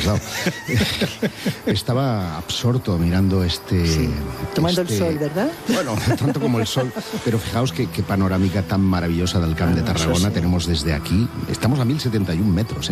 dado. Estaba absorto mirando tomando el sol, ¿verdad? Bueno, tanto como el sol. Pero fijaos qué panorámica tan maravillosa del Camp de Tarragona tenemos desde aquí. Estamos a 1071 metros,